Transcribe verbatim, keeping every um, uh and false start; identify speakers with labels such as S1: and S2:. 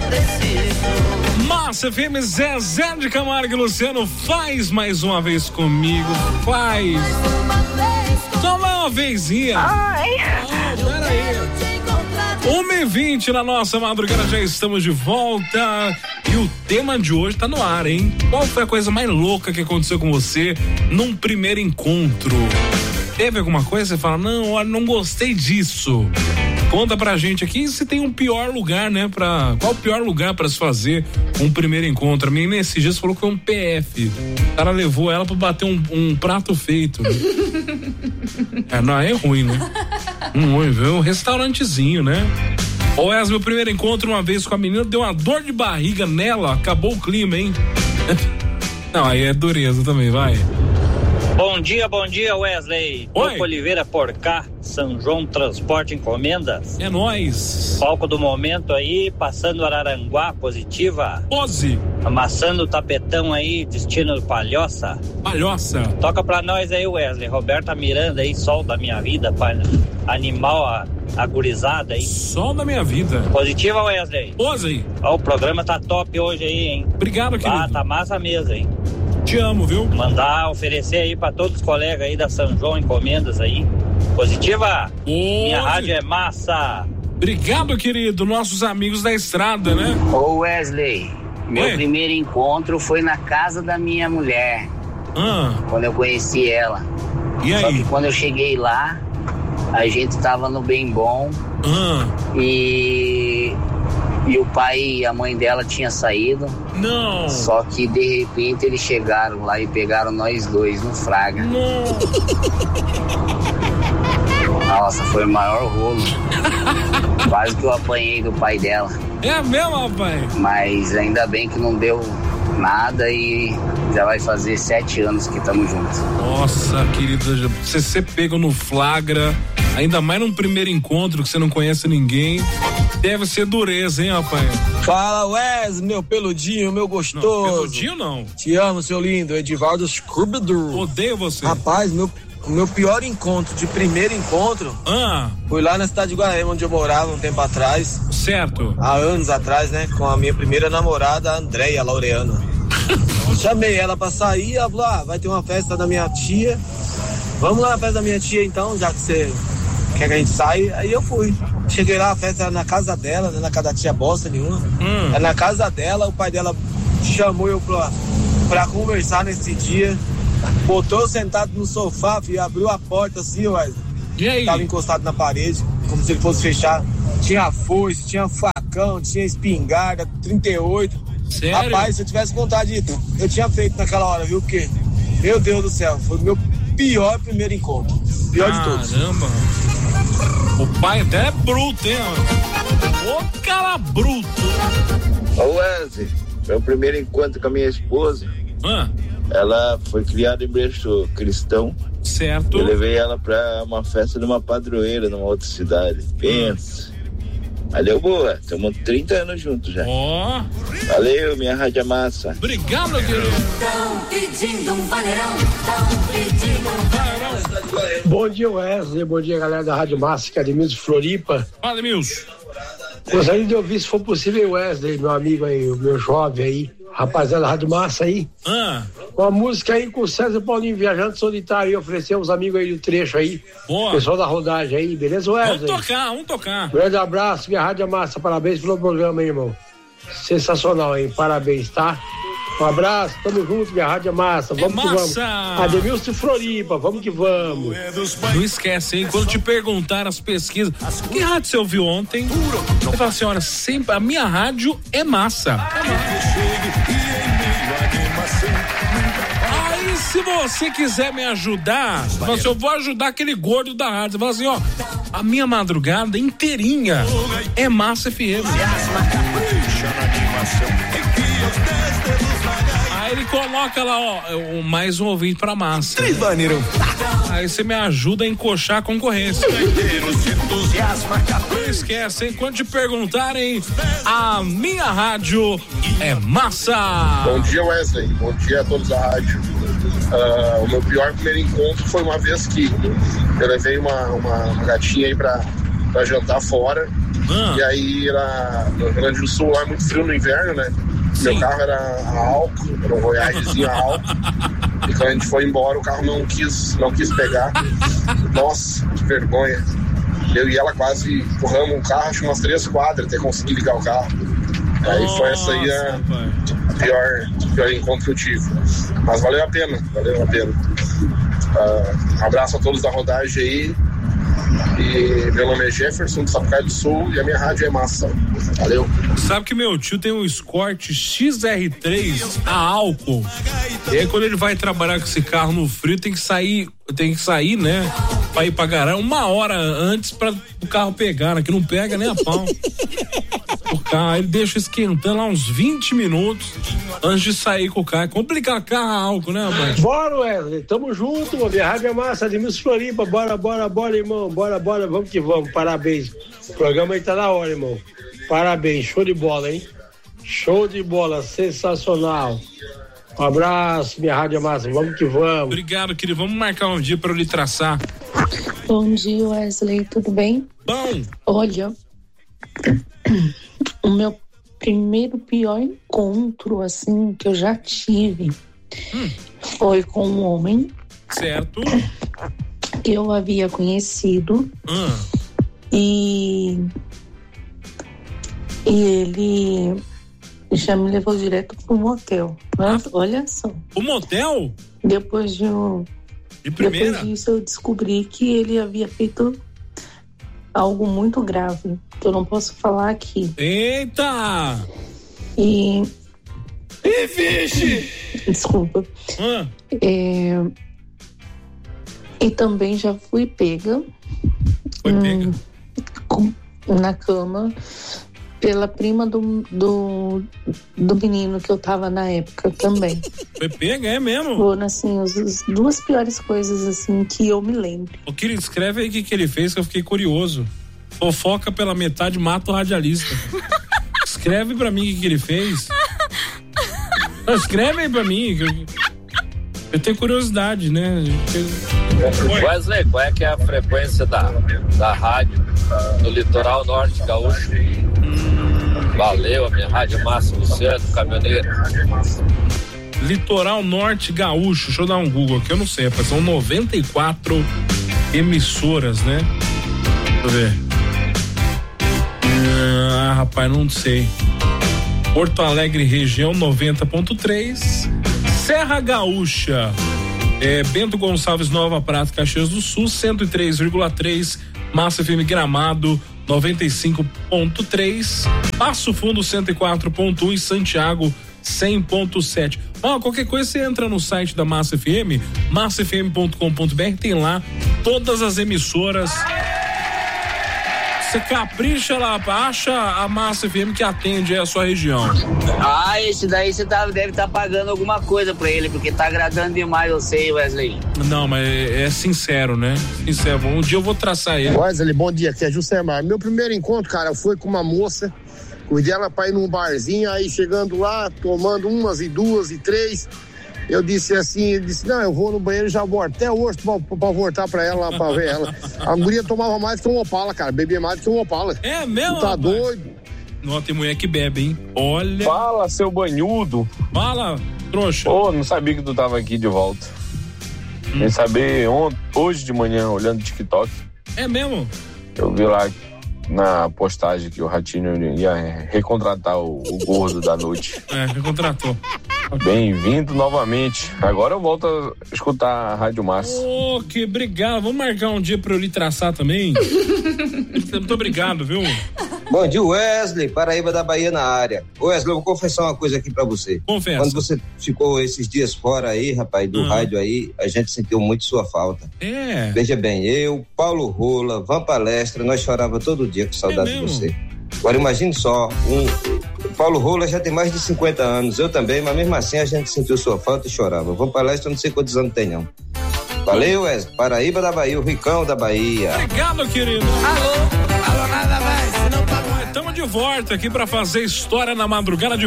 S1: Massa F M, Zezé de Camargo e Luciano, faz mais uma vez comigo, faz. Só mais uma vezinha.
S2: Ai.
S1: Ah, pera aí. uma e vinte na nossa madrugada, já estamos de volta. E o tema de hoje tá no ar, hein? Qual foi a coisa mais louca que aconteceu com você num primeiro encontro? Teve alguma coisa? Você fala, não, olha, não gostei disso. Conta pra gente aqui se tem um pior lugar, né? Pra, qual o pior lugar pra se fazer um primeiro encontro? A minha nesses dias falou que foi um P F. O cara levou ela pra bater um, um prato feito. Né? É, não, é ruim, né? Um ruim, viu? Um restaurantezinho, né? Ou é meu primeiro encontro uma vez com a menina, deu uma dor de barriga nela, acabou o clima, hein? Não, aí é dureza também, vai.
S3: Bom dia, bom dia, Wesley.
S1: Oi.
S3: Toco Oliveira por cá, São João Transporte Encomendas.
S1: É nóis.
S3: Palco do momento aí, passando Araranguá, positiva.
S1: Pose.
S3: Amassando o tapetão aí, destino Palhoça.
S1: Palhoça.
S3: Toca pra nós aí, Wesley. Roberta Miranda aí, sol da minha vida, pra animal a, a gurizada aí.
S1: Sol da minha vida.
S3: Positiva, Wesley.
S1: Pose.
S3: Ó, o programa tá top hoje aí, hein?
S1: Obrigado, querido.
S3: Ah, tá massa a mesa, hein?
S1: Te amo, viu?
S3: Mandar oferecer aí pra todos os colegas aí da São João Encomendas aí. Positiva?
S1: Oi.
S3: Minha rádio é massa.
S1: Obrigado, querido. Nossos amigos da estrada, né?
S4: Ô Wesley, meu
S1: Oi.
S4: primeiro encontro foi na casa da minha mulher,
S1: Ah,
S4: quando eu conheci ela.
S1: e
S4: Só que
S1: aí?
S4: quando eu cheguei lá, a gente tava no Bem Bom
S1: Ah,
S4: e, e o pai e a mãe dela tinham saído.
S1: não.
S4: Só que de repente eles chegaram lá e pegaram nós dois no Fraga.
S1: Não.
S4: Nossa, foi o maior rolo. Quase que eu apanhei do pai dela.
S1: É mesmo, rapaz?
S4: Mas ainda bem que não deu nada e já vai fazer sete anos que estamos juntos.
S1: Nossa, querida, você ser pego no flagra, ainda mais num primeiro encontro que você não conhece ninguém, deve ser dureza, hein, rapaz?
S5: Fala, Wes, meu peludinho, meu gostoso.
S1: Não, peludinho não.
S5: Te amo, seu lindo, Edivaldo Scooby-Doo.
S1: Odeio você.
S5: Rapaz, meu, o meu pior encontro, de primeiro encontro,
S1: Ah,
S5: foi lá na cidade de Guararema, onde eu morava um tempo atrás,
S1: certo.
S5: há anos atrás, né, com a minha primeira namorada, a Andréia Laureana. Chamei ela pra sair, ela falou, ah, vai ter uma festa da minha tia, vamos lá na festa da minha tia então, já que você quer que a gente saia. Aí eu fui. Cheguei lá, a festa era na casa dela, não é na casa da tia bosta nenhuma.
S1: Hum.
S5: Era na casa dela, o pai dela chamou eu pra, pra conversar nesse dia. Botou eu sentado no sofá, filho, abriu a porta assim, ué.
S1: E aí?
S5: Tava encostado na parede, como se ele fosse fechar. Tinha foice, tinha facão, tinha espingarda, trinta e oito.
S1: Sério?
S5: Rapaz, se eu tivesse vontade, eu tinha feito naquela hora, viu? Porque, meu Deus do céu, foi o meu pior primeiro encontro. Pior de todos.
S1: Caramba. O pai até é bruto, hein? Ô cara bruto.
S6: Ô Wesley, meu primeiro encontro com a minha esposa,
S1: Ah,
S6: ela foi criada em berço cristão.
S1: certo.
S6: Eu levei ela pra uma festa de uma padroeira numa outra cidade. Pensa. Mas deu boa, estamos trinta anos juntos já.
S1: Ó,
S6: Valeu, minha rádio é massa.
S1: obrigado, querido.
S7: Tão pedindo um vaneirão, tão pedindo um vaneirão.
S8: Bom dia, Wesley. Bom dia, galera da Rádio Massa, Ademilson de Floripa.
S1: Fala, Milson.
S8: Gostaria de ouvir, se for possível, Wesley, meu amigo aí, o meu jovem aí, rapaziada da Rádio Massa aí.
S1: Ah,
S8: Uma música aí com o César Paulinho, Viajante Solitário, e oferecer aos amigos aí do trecho aí.
S1: boa.
S8: Pessoal da rodagem aí, beleza,
S1: Vamos
S8: Wesley?
S1: tocar, vamos tocar.
S8: Grande abraço, minha Rádio Massa, parabéns pelo programa aí, irmão. Sensacional, hein? Parabéns, tá? Um abraço, tamo junto, minha Rádio Massa. Vamos
S1: É
S8: que vamos.
S1: massa!
S8: Ademilson de Floripa, vamos que vamos.
S1: Não esquece, hein? Quando te perguntaram as pesquisas, que rádio você ouviu ontem? Você fala assim, olha, sempre, a minha rádio é massa. Aí, se você quiser me ajudar, você fala assim, eu vou ajudar aquele gordo da rádio. Você fala assim, ó, a minha madrugada inteirinha é massa F M. Aí ele coloca lá, ó, mais um ouvinte pra massa. Três baneiros. Aí você me ajuda a encoxar a concorrência. Não esquece, hein? Quando te perguntarem, a minha rádio é massa.
S9: Bom dia, Wesley. Bom dia a todos da rádio. Uh, o meu pior primeiro encontro foi uma vez que eu levei uma, uma, uma gatinha aí pra, pra jantar fora
S1: Ah.
S9: E aí, era, no Rio Grande do Sul, lá é muito frio no inverno, né? Sim. Meu carro era a álcool, era um Voyagezinho a álcool. E quando a gente foi embora, o carro não quis, não quis pegar. Nossa, que vergonha. Eu e ela quase empurramos o carro, acho umas três quadras até conseguir ligar o carro. Aí Nossa, foi essa aí a pior, pior encontro que eu tive. Mas valeu a pena, valeu a pena. Uh, um abraço a todos da rodagem aí. E meu nome é Jefferson, do Sapucaí do Sul, e a minha rádio é massa. Valeu.
S1: Sabe que meu tio tem um Escort X R três a álcool. E aí quando ele vai trabalhar com esse carro no frio, tem que sair, tem que sair, né? Pra ir pra garagem uma hora antes pra o carro pegar, né? Que não pega nem a pau. O carro, ele deixa esquentando lá uns vinte minutos antes de sair com o carro. É complicado carro a álcool, né, rapaz?
S8: Bora, Wesley, tamo junto, mano. Minha rádio é massa, de Miss Floripa. Bora, bora, bora, irmão. Bora, bora, vamos que vamos. Parabéns. O programa aí tá na hora, irmão. Parabéns, show de bola, hein? Show de bola, sensacional. Um abraço, minha rádio é massa. Vamos que vamos.
S1: Obrigado, querido. Vamos marcar um dia pra eu lhe traçar.
S2: Bom dia, Wesley. Tudo bem?
S1: Bom.
S2: Olha, o meu primeiro pior encontro, assim, que eu já tive hum. foi com um homem.
S1: Certo.
S2: Que eu havia conhecido.
S1: Hum.
S2: E... E ele já me levou direto pro motel. Mas, ah. Olha só.
S1: O motel?
S2: Depois de um...
S1: De primeira?
S2: Depois disso eu descobri que ele havia feito algo muito grave, que eu não posso falar aqui.
S1: Eita!
S2: E...
S1: E vixe!
S2: Desculpa.
S1: Ah.
S2: É... E também já fui pega.
S1: Foi
S2: hum,
S1: pega?
S2: Com... Na cama pela prima do, do, do menino que eu tava na época também.
S1: Foi pega, é mesmo?
S2: Foram, assim, as, as duas piores coisas, assim, que eu me lembro.
S1: Ô, querido, escreve aí o que, que ele fez, que eu fiquei curioso. Fofoca pela metade, mata o radialista. Escreve pra mim o que, que ele fez. Não, escreve aí pra mim. Que eu, eu tenho curiosidade, né?
S10: Wesley, qual é que é a frequência da, da rádio no litoral norte gaúcho? Valeu, a minha rádio Márcio Luciano, caminhoneiro.
S1: Litoral Norte Gaúcho, deixa eu dar um Google aqui, eu não sei, rapaz, são noventa e quatro emissoras, né? Deixa eu ver. Ah, rapaz, não sei. Porto Alegre região noventa ponto três, Serra Gaúcha, é, Bento Gonçalves, Nova Prata, Caxias do Sul, cento e três vírgula três, Massa F M Gramado, noventa e cinco ponto três, Passo Fundo cento e quatro ponto um e Santiago cem ponto sete. Ó, qualquer coisa você entra no site da Massa F M, massa f m ponto com ponto b r, tem lá todas as emissoras. Você capricha lá, acha a Massa F M que atende a sua região.
S4: Ah, esse daí você tá, deve estar tá pagando alguma coisa pra ele, porque tá agradando demais você, Wesley.
S1: Não, mas é, é sincero, né? Sincero. Um dia eu vou traçar ele.
S11: Wesley, bom dia, aqui é Juscelmar. Meu primeiro encontro, cara, foi com uma moça, cuidei ela pra ir num barzinho, aí chegando lá, tomando umas e duas e três, eu disse assim, eu disse, não, eu vou no banheiro e já volto. Até hoje pra, pra voltar pra ela, pra ver ela. A guria tomava mais que um Opala, cara, bebia mais que um Opala.
S1: É mesmo?
S11: Tu tá
S1: rapaz?
S11: doido?
S1: Não, tem mulher que bebe, hein? Olha.
S12: Fala, seu banhudo.
S1: Fala, trouxa.
S12: Ô, oh, não sabia que tu tava aqui de volta. Hum. Nem saber ontem, hoje de manhã, olhando o TikTok.
S1: É mesmo?
S12: Eu vi lá na postagem que o Ratinho ia recontratar o, o gordo da noite.
S1: É, recontratou.
S12: Bem-vindo novamente. Agora eu volto a escutar a Rádio Massa.
S1: Ô, oh, que obrigado. Vamos marcar um dia pra eu lhe traçar também? Muito obrigado, viu?
S13: Bom dia, Wesley, Paraíba da Bahia na área. Wesley, eu vou confessar uma coisa aqui pra você.
S1: Confessa.
S13: Quando você ficou esses dias fora aí, rapaz, do ah. rádio aí, a gente sentiu muito sua falta.
S1: É.
S13: Veja bem, eu, Paulo Rola, Van Palestra, nós chorava todo dia com saudade
S1: é
S13: de você. Agora imagine só, um, o Paulo Rola já tem mais de cinquenta anos, eu também, mas mesmo assim a gente sentiu sua falta e chorava. Van Palestra, eu não sei quantos anos tem não. Valeu, Wesley, Paraíba da Bahia, o Ricão da Bahia.
S1: Obrigado, querido.
S7: Alô, alô, nada mais, se não tá...
S1: Estamos de volta aqui para fazer história na madrugada de